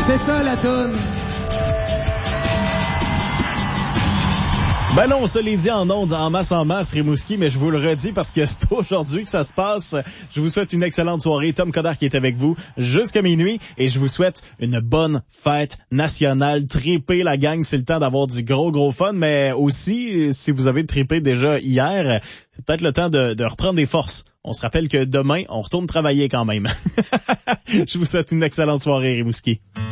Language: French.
C'est ça la toune. Ben non, on se l'est dit en ondes, en masse, Rimouski, mais je vous le redis parce que c'est aujourd'hui que ça se passe. Je vous souhaite une excellente soirée. Tom Coderre qui est avec vous jusqu'à minuit et je vous souhaite une bonne fête nationale. Tripez la gang, c'est le temps d'avoir du gros fun, mais aussi, si vous avez trippé déjà hier, c'est peut-être le temps de reprendre des forces. On se rappelle que demain, on retourne travailler quand même. Je vous souhaite une excellente soirée, Rimouski.